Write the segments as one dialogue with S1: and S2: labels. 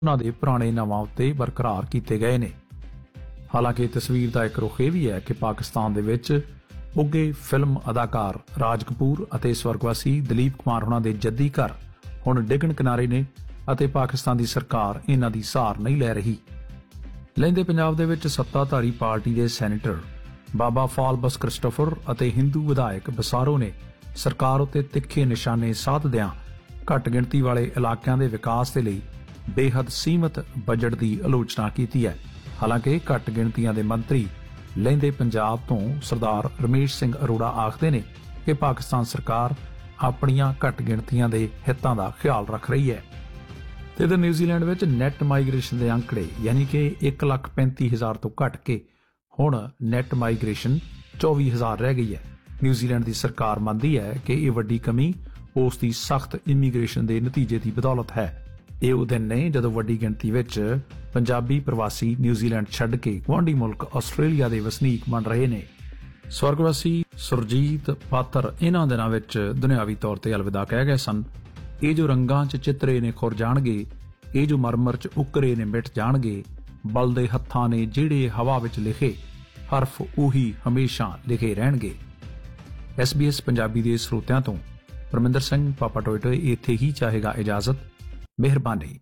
S1: ਉਹਨਾਂ ਦੇ ਪੁਰਾਣੇ ਨਾਵਾਂ ਉੱਤੇ ਬਰਕਰਾਰ ਕੀਤੇ ਗਏ ਨੇ। ਹਾਲਾਂਕਿ ਤਸਵੀਰ ਦਾ ਇੱਕ ਰੁਖ ਇਹ ਵੀ ਹੈ ਕਿ ਪਾਕਿਸਤਾਨ ਦੇ ਵਿੱਚ ਉੱਘੇ ਫਿਲਮ ਅਦਾਕਾਰ ਰਾਜ ਕਪੂਰ ਅਤੇ ਸਵਰਗਵਾਸੀ ਦਲੀਪ ਕੁਮਾਰ ਹੋਣਾ ਦੇ ਜੱਦੀ ਘਰ ਹੁਣ ਡਿੱਗਣ ਕਿਨਾਰੇ ਨੇ ਅਤੇ ਪਾਕਿਸਤਾਨ ਦੀ ਸਰਕਾਰ ਇਹਨਾਂ ਦੀ ਸਾਰ ਨਹੀਂ ਲੈ ਰਹੀ। ਲਹਿੰਦੇ ਪੰਜਾਬ ਦੇ ਵਿੱਚ ਸੱਤਾਧਾਰੀ ਪਾਰਟੀ ਦੇ ਸੈਨੇਟਰ ਬਾਬਾ ਫਾਲਬਸ ਕ੍ਰਿਸਟੋਫਰ ਅਤੇ ਹਿੰਦੂ ਵਿਧਾਇਕ ਬਸਾਰੋ ਨੇ ਸਰਕਾਰ ਉੱਤੇ ਤਿੱਖੇ ਨਿਸ਼ਾਨੇ ਸਾਧਦਿਆਂ ਘੱਟ ਗਿਣਤੀ ਵਾਲੇ ਇਲਾਕਿਆਂ ਦੇ ਵਿਕਾਸ ਦੇ ਲਈ ਬੇਹੱਦ ਸੀਮਤ ਬਜਟ ਦੀ ਆਲੋਚਨਾ ਕੀਤੀ ਹੈ। ਹਾਲਾਂਕਿ ਘੱਟ ਗਿਣਤੀਆਂ ਦੇ ਮੰਤਰੀ ਲਹਿੰਦੇ ਪੰਜਾਬ ਤੋਂ ਸਰਦਾਰ ਰਮੇਸ਼ ਸਿੰਘ ਅਰੋੜਾ ਆਖਦੇ ਨੇ ਕਿ ਪਾਕਿਸਤਾਨ ਸਰਕਾਰ ਆਪਣੀਆਂ ਘੱਟ ਗਿਣਤੀਆਂ ਦੇ ਹਿੱਤਾਂ ਦਾ ਖਿਆਲ ਰੱਖ ਰਹੀ ਹੈ। ਤੇ ਇਧਰ ਨਿਊਜ਼ੀਲੈਂਡ ਵਿੱਚ ਨੈਟ ਮਾਈਗ੍ਰੇਸ਼ਨ ਦੇ ਅੰਕੜੇ ਯਾਨੀ ਕਿ 1,35,000 ਤੋਂ ਘਟ ਕੇ ਹੁਣ ਨੈਟ ਮਾਈਗ੍ਰੇਸ਼ਨ 24,000 ਰਹਿ ਗਈ ਹੈ। ਨਿਊਜ਼ੀਲੈਂਡ ਦੀ ਸਰਕਾਰ ਮੰਨਦੀ ਹੈ ਕਿ ਇਹ ਵੱਡੀ ਕਮੀ ਉਸ ਦੀ ਸਖਤ ਇਮੀਗ੍ਰੇਸ਼ਨ ਦੇ ਨਤੀਜੇ ਦੀ ਬਦੌਲਤ ਹੈ। ਇਹ ਉਹ ਦਿਨ ਨੇ ਜਦੋਂ ਵੱਡੀ ਗਿਣਤੀ ਵਿੱਚ ਪੰਜਾਬੀ ਪ੍ਰਵਾਸੀ ਨਿਊਜ਼ੀਲੈਂਡ ਛੱਡ ਕੇ ਗੁਆਂਢੀ ਮੁਲਕ ਆਸਟ੍ਰੇਲੀਆ ਦੇ ਵਸਨੀਕ ਬਣ ਰਹੇ ਨੇ। ਸਵਰਗਵਾਸੀ ਸੁਰਜੀਤ ਪਾਤਰ ਇਹਨਾਂ ਦਿਨਾਂ ਵਿੱਚ ਦੁਨਿਆਵੀ ਤੌਰ ਤੇ ਅਲਵਿਦਾ ਕਹਿ ਗਏ ਸਨ। ਇਹ ਜੋ ਰੰਗਾਂ 'ਚ ਚਿੱਤਰੇ ਨੇ ਖੁਰ ਜਾਣਗੇ, ਇਹ ਜੋ ਮਰਮਰ 'ਚ ਉੱਕਰੇ ਨੇ ਮਿਟ ਜਾਣਗੇ, ਬਲਦੇ ਹੱਥਾਂ ਨੇ ਜਿਹੜੇ ਹਵਾ ਵਿੱਚ ਲਿਖੇ ਹਰਫ ਉਹੀ ਹਮੇਸ਼ਾ ਲਿਖੇ ਰਹਿਣਗੇ। SBS ਪੰਜਾਬੀ ਦੇ ਸਰੋਤਿਆਂ ਤੋਂ ਪਰਮਿੰਦਰ ਸਿੰਘ ਪਾਪਾ ਟੋਇਟੋ ਇੱਥੇ ਹੀ ਚਾਹੇਗਾ ਇਜਾਜ਼ਤ। ਮਿਹਰਬਾਨੀ।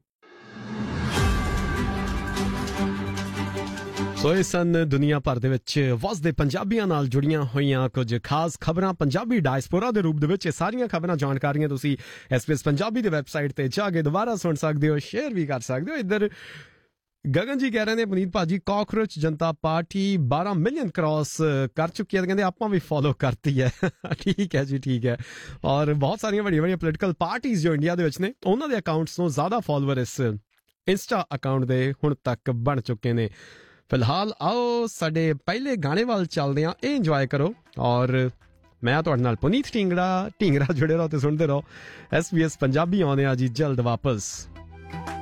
S2: ਸੋ ਇਹ ਸਨ ਦੁਨੀਆ ਭਰ ਦੇ ਵਿੱਚ ਵਸਦੇ ਪੰਜਾਬੀਆਂ ਨਾਲ ਜੁੜੀਆਂ ਹੋਈਆਂ ਕੁਝ ਖਾਸ ਖਬਰਾਂ ਪੰਜਾਬੀ ਡਾਇਸਪੋਰਾ ਦੇ ਰੂਪ ਦੇ ਵਿੱਚ। ਇਹ ਸਾਰੀਆਂ ਖਬਰਾਂ ਜਾਣਕਾਰੀਆਂ ਤੁਸੀਂ SBS ਪੰਜਾਬੀ ਦੀ ਵੈਬਸਾਈਟ ਤੇ ਜਾ ਕੇ ਦੁਬਾਰਾ ਸੁਣ ਸਕਦੇ ਹੋ, ਸ਼ੇਅਰ ਵੀ ਕਰ ਸਕਦੇ ਹੋ। ਇੱਧਰ ਗਗਨ ਜੀ ਕਹਿ ਰਹੇ ਨੇ ਪੁਨੀਤ ਭਾਜੀ ਕਾਕਰੋਚ ਜਨਤਾ ਪਾਰਟੀ 12 ਮਿਲੀਅਨ ਕ੍ਰਾਸ ਕਰ ਚੁੱਕੀ ਹੈ, ਕਹਿੰਦੇ ਆਪਾਂ ਵੀ ਫੋਲੋ ਕਰਤੀ ਹੈ। ਠੀਕ ਹੈ ਜੀ, ਠੀਕ ਹੈ। ਔਰ ਬਹੁਤ ਸਾਰੀਆਂ ਵੱਡੀਆਂ ਪੋਲੀਟੀਕਲ ਪਾਰਟੀਆਂ ਜੋ ਇੰਡੀਆ ਦੇ ਵਿੱਚ ਨੇ ਉਹਨਾਂ ਦੇ ਅਕਾਊਂਟਸ ਤੋਂ ਜ਼ਿਆਦਾ ਫੋਲੋਅਰ ਇਸ ਇੰਸਟਾ ਅਕਾਊਂਟ ਦੇ ਹੁਣ ਤੱਕ ਬਣ ਚੁੱਕੇ ਨੇ। ਫਿਲਹਾਲ ਆਓ ਸਾਡੇ ਪਹਿਲੇ ਗਾਣੇ ਵੱਲ ਚੱਲਦੇ ਹਾਂ, ਇਹ ਇੰਜੋਏ ਕਰੋ। ਔਰ ਮੈਂ ਤੁਹਾਡੇ ਨਾਲ ਪੁਨੀਤ ਢੀਂਗਰਾ ਜੁੜੇ ਰਹੋ ਤੇ ਸੁਣਦੇ ਰਹੋ SBS ਪੰਜਾਬੀ। ਆਉਂਦੇ ਆ ਜੀ ਜਲਦ ਵਾਪਸ।